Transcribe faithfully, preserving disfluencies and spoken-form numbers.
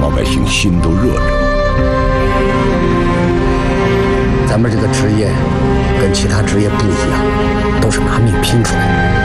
老百姓心都热着。 咱们这个职业跟其他职业不一样，都是拿命拼出来的。